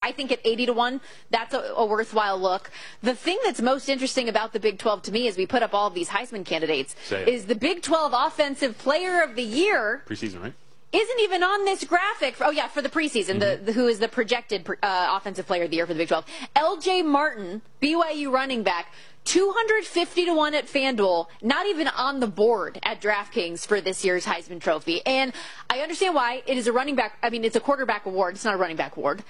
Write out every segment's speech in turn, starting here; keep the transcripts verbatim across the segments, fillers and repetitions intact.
I think at eighty to one, that's a, a worthwhile look. The thing that's most interesting about the Big twelve to me, as we put up all of these Heisman candidates, is the Big twelve Offensive Player of the Year. Preseason, right? Isn't even on this graphic. For, oh, yeah, for the preseason, mm-hmm. the, the, who is the projected uh, Offensive Player of the Year for the Big twelve. L J Martin, B Y U running back, two hundred fifty to one at FanDuel, not even on the board at DraftKings for this year's Heisman Trophy. And I understand why. It is a running back. I mean, it's a quarterback award. It's not a running back award.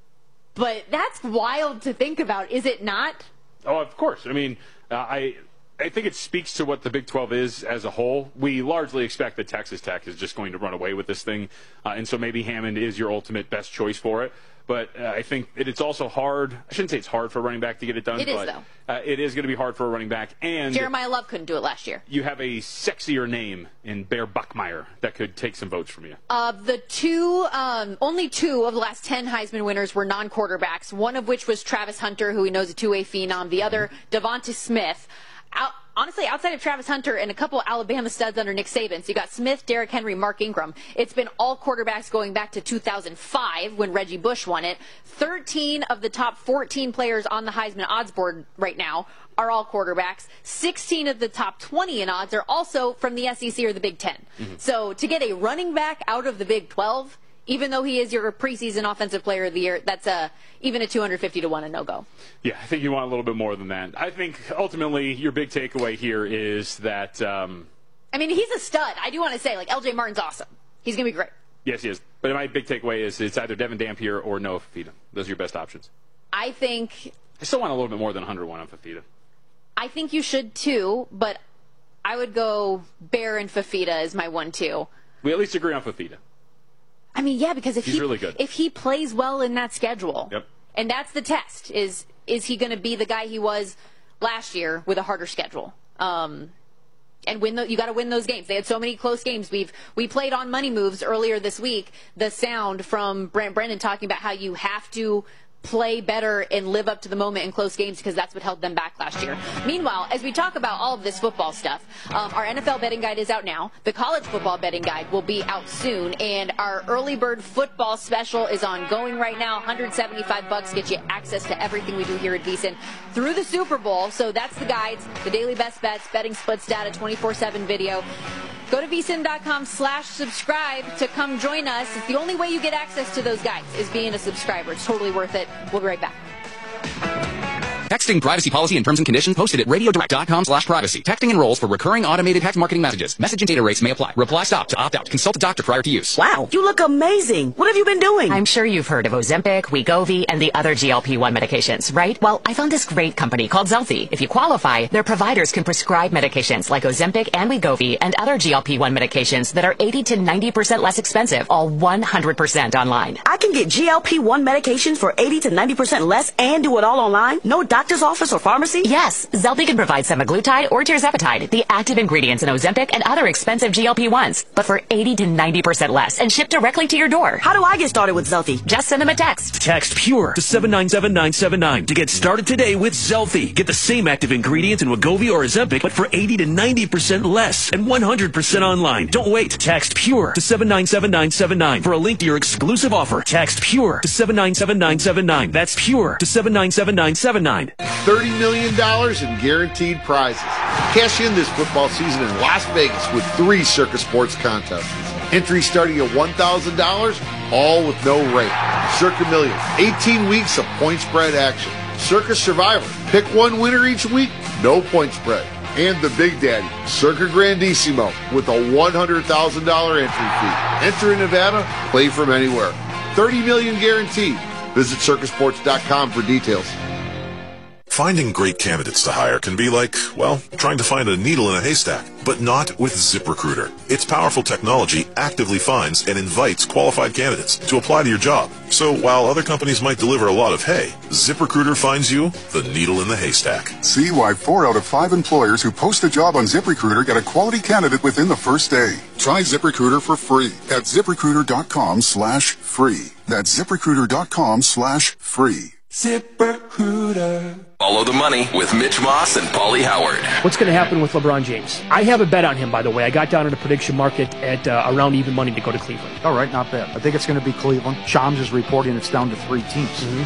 But that's wild to think about, is it not? Oh, of course. I mean, uh, I... I think it speaks to what the Big twelve is as a whole. We largely expect that Texas Tech is just going to run away with this thing, uh, and so maybe Hammond is your ultimate best choice for it. But uh, I think it, it's also hard. I shouldn't say it's hard for a running back to get it done. It is, but, though. Uh, it is going to be hard for a running back. And Jeremiah Love couldn't do it last year. You have a sexier name in Bear Buckmeyer that could take some votes from you. Uh, the two, um, only two of the last ten Heisman winners were non-quarterbacks, one of which was Travis Hunter, who we know is a two-way phenom, the other, Devonta Smith. Out, honestly, outside of Travis Hunter and a couple Alabama studs under Nick Saban, so you got Smith, Derrick Henry, Mark Ingram. It's been all quarterbacks going back to two thousand five when Reggie Bush won it. thirteen of the top fourteen players on the Heisman odds board right now are all quarterbacks. sixteen of the top twenty in odds are also from the S E C or the Big Ten. Mm-hmm. So to get a running back out of the Big twelve, even though he is your preseason Offensive Player of the Year, that's a, even a two hundred fifty to one a no-go. Yeah, I think you want a little bit more than that. I think ultimately your big takeaway here is that... Um, I mean, he's a stud. I do want to say, like, L J Martin's awesome. He's going to be great. Yes, he is. But my big takeaway is it's either Devin Dampier or Noah Fafita. Those are your best options. I think... I still want a little bit more than one hundred one on Fafita. I think you should, too, but I would go Bear and Fafita as my one two. We at least agree on Fafita. I mean, yeah, because if He's he really good. if he plays well in that schedule, yep. and that's the test, is is he going to be the guy he was last year with a harder schedule? Um, and win the, you got to win those games. They had so many close games. We've we played on Money Moves earlier this week. The sound from Brent Brennan talking about how you have to play better and live up to the moment in close games because that's what held them back last year. Meanwhile, as we talk about all of this football stuff, um, our N F L betting guide is out now. The college football betting guide will be out soon, and our early bird football special is ongoing right now. one hundred seventy-five bucks gets you access to everything we do here at VSiN through the Super Bowl. So that's the guides, the daily best bets, betting splits data, twenty-four seven video. Go to vsin.com slash subscribe to come join us. It's the only way you get access to those guides is being a subscriber. It's totally worth it. We'll be right back. Texting privacy policy and terms and conditions posted at radiodirect.com slash privacy. Texting enrolls for recurring automated text marketing messages. Message and data rates may apply. Reply stop to opt out. Consult a doctor prior to use. Wow, you look amazing. What have you been doing? I'm sure you've heard of Ozempic, Wegovy, and the other G L P one medications, right? Well, I found this great company called Zelfie. If you qualify, their providers can prescribe medications like Ozempic and Wegovy and other G L P one medications that are eighty to ninety percent less expensive, all one hundred percent online. I can get G L P one medications for eighty to ninety percent less and do it all online? No doctor's office or pharmacy? Yes, Zelfie can provide semaglutide or tirzepatide, the active ingredients in Ozempic and other expensive G L P ones, but for eighty to ninety percent less and shipped directly to your door. How do I get started with Zelfie? Just send them a text. Text PURE to seven nine seven nine seven nine to get started today with Zelfie. Get the same active ingredients in Wegovy or Ozempic, but for eighty to ninety percent less and one hundred percent online. Don't wait. Text PURE to seven nine seven nine seven nine for a link to your exclusive offer. Text PURE to seven nine seven nine seven nine. That's PURE to seven nine seven nine seven nine. thirty million dollars in guaranteed prizes. Cash in this football season in Las Vegas with three Circus Sports contests. Entry starting at one thousand dollars, all with no rate. Circa Millions, eighteen weeks of point spread action. Circus Survivor, pick one winner each week, no point spread. And the Big Daddy, Circa Grandissimo, with a one hundred thousand dollars entry fee. Enter in Nevada, play from anywhere. thirty million dollars guaranteed. Visit circus sports dot com for details. Finding great candidates to hire can be like, well, trying to find a needle in a haystack, but not with ZipRecruiter. Its powerful technology actively finds and invites qualified candidates to apply to your job. So while other companies might deliver a lot of hay, ZipRecruiter finds you the needle in the haystack. See why four out of five employers who post a job on ZipRecruiter get a quality candidate within the first day. Try ZipRecruiter for free at ZipRecruiter.com slash free. That's ZipRecruiter.com slash free. ZipRecruiter. Follow the money with Mitch Moss and Paulie Howard. What's going to happen with LeBron James? I have a bet on him, by the way. I got down in the prediction market at uh, around even money to go to Cleveland. All right, not bad. I think it's going to be Cleveland. Shams is reporting it's down to three teams. Mm-hmm.